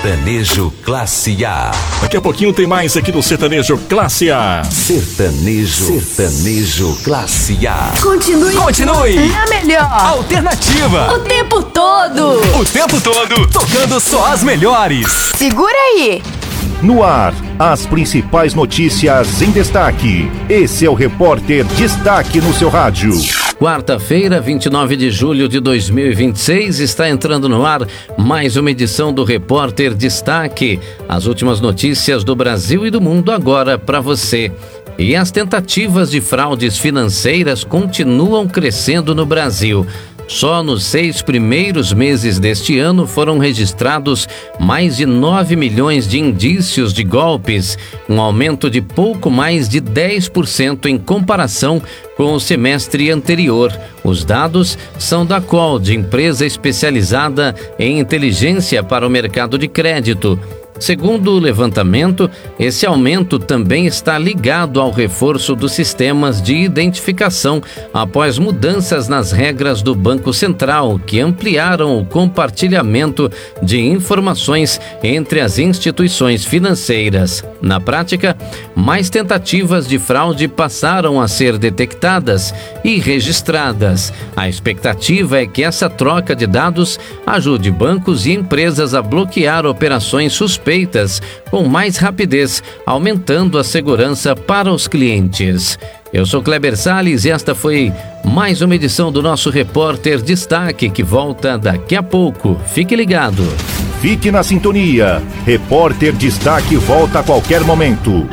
Sertanejo Classe A. Daqui a pouquinho tem mais aqui do Sertanejo Classe A. Sertanejo Classe A. Continue. É a melhor Alternativa. o tempo todo. O tempo todo, tocando só as melhores. Segura aí. No ar, as principais notícias em destaque. Esse é o Repórter Destaque no seu rádio. Quarta-feira, 29 de julho de 2026, está entrando no ar mais uma edição do Repórter Destaque. As últimas notícias do Brasil e do mundo agora para você. E as tentativas de fraudes financeiras continuam crescendo no Brasil. Só nos 6 primeiros meses deste ano foram registrados mais de 9 milhões de indícios de golpes, um aumento de pouco mais de 10% em comparação com o semestre anterior. Os dados são da COLD, empresa especializada em inteligência para o mercado de crédito. Segundo o levantamento, esse aumento também está ligado ao reforço dos sistemas de identificação após mudanças nas regras do Banco Central, que ampliaram o compartilhamento de informações entre as instituições financeiras. Na prática, mais tentativas de fraude passaram a ser detectadas e registradas. A expectativa é que essa troca de dados ajude bancos e empresas a bloquear operações suspeitas com mais rapidez, aumentando a segurança para os clientes. Eu sou Kleber Salles e esta foi mais uma edição do nosso Repórter Destaque, que volta daqui a pouco. Fique ligado. Fique na sintonia. Repórter Destaque volta a qualquer momento.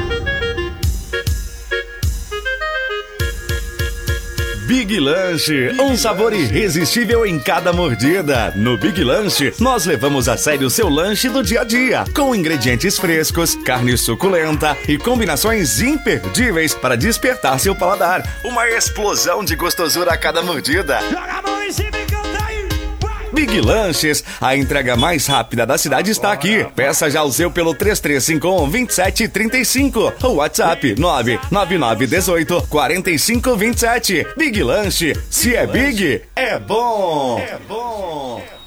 Big Lanche, um sabor irresistível em cada mordida. No Big Lanche, nós levamos a sério o seu lanche do dia a dia, com ingredientes frescos, carne suculenta e combinações imperdíveis para despertar seu paladar. Uma explosão de gostosura a cada mordida. Big Lanches, a entrega mais rápida da cidade está aqui. Peça já o seu pelo 3351-2735 ou WhatsApp 99918-4527. Big Lanche, se é big, é bom. É bom.